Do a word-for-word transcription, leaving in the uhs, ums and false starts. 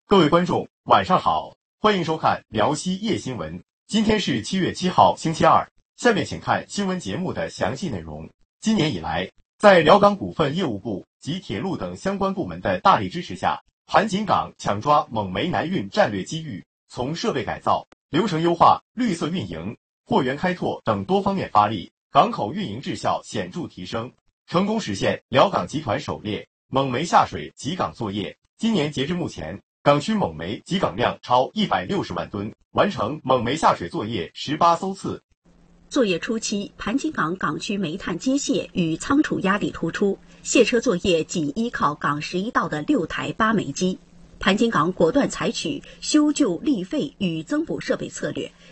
各位观众，晚上好，欢迎收看辽西夜新闻。今天是七月七号，星期二。下面请看新闻节目的详细内容。今年以来，在辽港股份业务部及铁路等相关部门的大力支持下，盘锦港抢抓蒙煤南运战略机遇，从设备改造、流程优化、绿色运营、货源开拓等多方面发力，港口运营质效显著提升，成功实现辽港集团首列蒙煤下水集港作业。今年截至目前，港区蒙煤集港量超一百六十万吨，完成蒙煤下水作业十八艘次。 作业初期，盘锦港港区煤炭机械与仓储压力突出，卸车作业仅依靠港十一道的六台八煤机。盘锦港果断采取修旧立废与增补设备策略，